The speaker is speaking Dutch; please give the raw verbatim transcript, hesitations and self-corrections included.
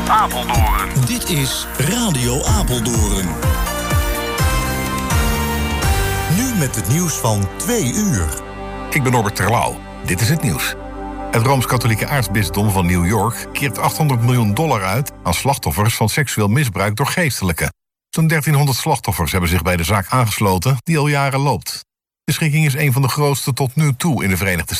Apeldoorn. Dit is Radio Apeldoorn. Nu met het nieuws van twee uur. Ik ben Norbert Terlouw. Dit is het nieuws. Het Rooms-Katholieke aartsbisdom van New York keert achthonderd miljoen dollar uit aan slachtoffers van seksueel misbruik door geestelijken. Zo'n dertienhonderd slachtoffers hebben zich bij de zaak aangesloten die al jaren loopt. De schikking is een van de grootste tot nu toe in de Verenigde Staten.